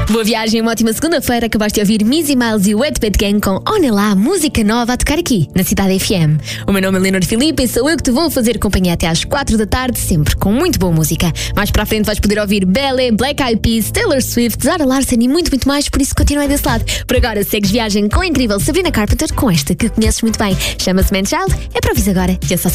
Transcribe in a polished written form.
Boa viagem, uma ótima segunda-feira. Acabaste de ouvir Missy Miles e o Wet Pet Gang com Olha Lá, música nova a tocar aqui, na Cidade FM. O meu nome é Leonor Filipe e sou eu que te vou fazer companhia até às 4 da tarde, sempre com muito boa música. Mais para a frente vais poder ouvir Belle, Black Eyed Peas, Taylor Swift, Zara Larsson e muito, muito mais, por isso continua aí desse lado. Por agora, segues viagem com a incrível Sabrina Carpenter, com esta que conheces muito bem. Chama-se Man Child, é para ouvir agora e é só